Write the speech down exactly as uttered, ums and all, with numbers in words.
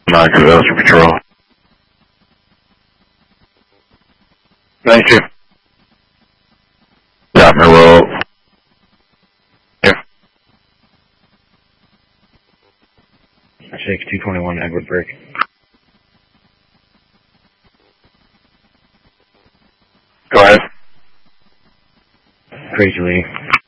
nine two Elster Patrol. Thank you. Yeah, hello. Yeah. six two twenty-one Edward Brick. Go ahead. Crazy Lee.